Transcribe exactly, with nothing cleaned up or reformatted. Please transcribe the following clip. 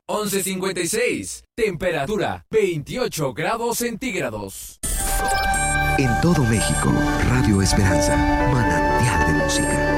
once cincuenta y seis. Temperatura veintiocho grados centígrados. En todo México, Radio Esperanza, manantial de música.